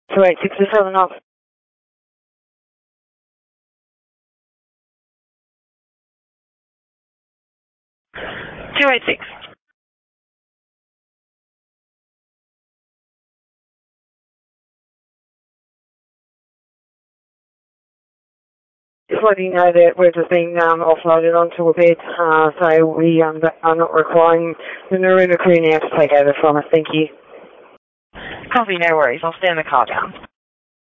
286 is 7 off. 286. Just letting you know that we're just being offloaded onto a bed, so we are not requiring the Narooma crew now to take over from us. Thank you. Copy, no worries. I'll stand the car down.